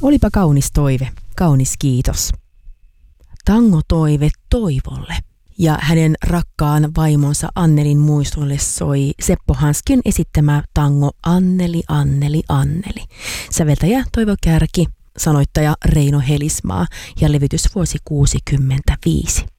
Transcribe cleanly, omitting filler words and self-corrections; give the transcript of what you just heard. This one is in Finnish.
Olipa kaunis toive, kaunis kiitos. Tangotoive Toivolle ja hänen rakkaan vaimonsa Annelin muistolle soi Seppo Hanskin esittämä tango Anneli, Anneli, Anneli. Säveltäjä Toivo Kärki, sanoittaja Reino Helismaa ja levytysvuosi 65.